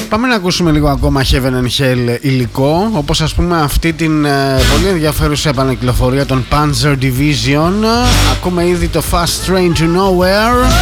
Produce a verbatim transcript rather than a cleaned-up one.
Πάμε να ακούσουμε λίγο ακόμα Heaven and Hell υλικό, όπως ας πούμε αυτή την ε, πολύ ενδιαφέρουσα επανακυκλοφορία των Panzer Division. Ακούμε ήδη το Fast Train to Nowhere.